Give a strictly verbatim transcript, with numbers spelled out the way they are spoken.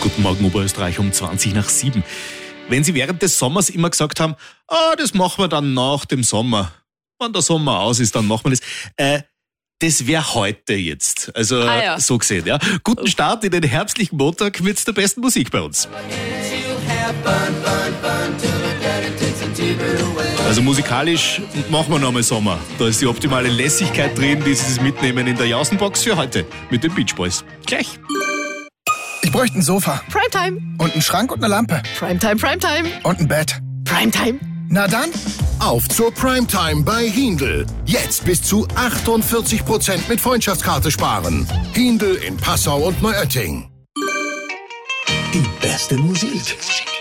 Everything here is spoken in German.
Guten Morgen Oberösterreich um zwanzig nach sieben. Wenn Sie während des Sommers immer gesagt haben, ah, das machen wir dann nach dem Sommer. Wenn der Sommer aus ist, dann machen wir das. Äh, das wäre heute jetzt. Also Ah, ja. so gesehen, ja. Guten Start in den herbstlichen Montag mit der besten Musik bei uns. Also musikalisch machen wir nochmal Sommer. Da ist die optimale Lässigkeit drin, die Sie mitnehmen in der Jausenbox für heute mit den Beach Boys. Gleich. Ich bräuchte ein Sofa. Primetime. Und einen Schrank und eine Lampe. Primetime, Primetime. Und ein Bett. Primetime. Na dann, Auf zur Primetime bei Hindel. Jetzt bis zu achtundvierzig Prozent mit Freundschaftskarte sparen. Hindel in Passau und Neuötting. Die beste Musik.